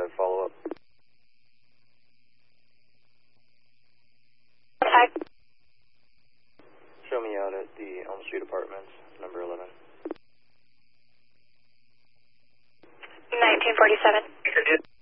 follow up. Hi. Show me out at the Elm Street Apartments, number 11. 1947.